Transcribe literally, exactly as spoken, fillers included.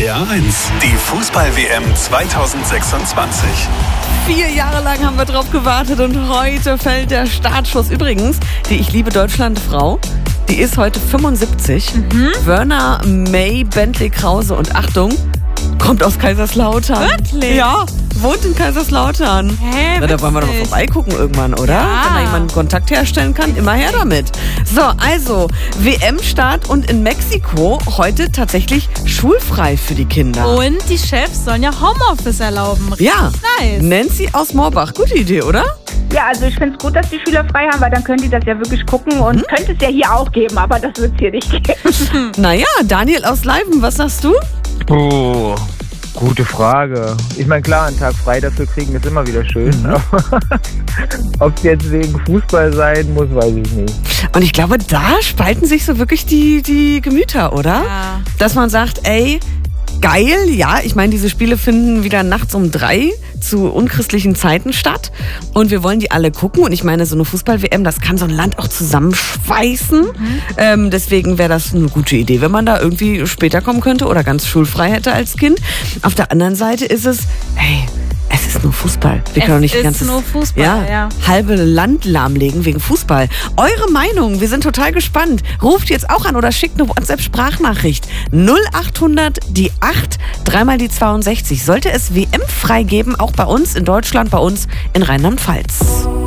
R eins, die Fußball-W M zweitausendsechsundzwanzig. Vier Jahre lang haben wir drauf gewartet und heute fällt der Startschuss. Übrigens, die Ich liebe Deutschland-Frau, die ist heute fünfundsiebzig. Mhm. Verna May Bentley Krause und Achtung, kommt aus Kaiserslautern. Wirklich? Ja, wohnt in Kaiserslautern. Hä, Na, da wollen wir doch mal vorbeigucken irgendwann, oder? Ja. Wenn da jemand Kontakt herstellen kann, immer her damit. So, also, W M-Start und in Mexiko heute tatsächlich schulfrei für die Kinder. Und die Chefs sollen ja Homeoffice erlauben. Ja, Nice. Nancy aus Moorbach. Gute Idee, oder? Ja, also ich finde es gut, dass die Schüler frei haben, weil dann können die das ja wirklich gucken und Mhm. könnte es ja hier auch geben, aber das wird es hier nicht geben. Naja, Daniel aus Leiven, was sagst du? Oh, gute Frage. Ich meine, klar, einen Tag frei dafür kriegen ist immer wieder schön. Mhm. Aber ob es jetzt wegen Fußball sein muss, weiß ich nicht. Und ich glaube, da spalten sich so wirklich die, die Gemüter, oder? Ja. Dass man sagt, ey, geil, ja, ich meine, diese Spiele finden wieder nachts um drei zu unchristlichen Zeiten statt und wir wollen die alle gucken und ich meine, so eine Fußball-W M, das kann so ein Land auch zusammenschweißen. Mhm. Ähm, deswegen wäre das eine gute Idee, wenn man da irgendwie später kommen könnte oder ganz schulfrei hätte als Kind. Auf der anderen Seite ist es, hey, es ist nur Fußball. Wir Es können doch nicht ist ganzes, nur Fußball, ja, ja. halbe Land lahmlegen wegen Fußball. Eure Meinung, wir sind total gespannt. Ruft jetzt auch an oder schickt eine WhatsApp-Sprachnachricht. null achthundert die acht, dreimal die zweiundsechzig. Sollte es W M frei geben, auch bei uns in Deutschland, bei uns in Rheinland-Pfalz.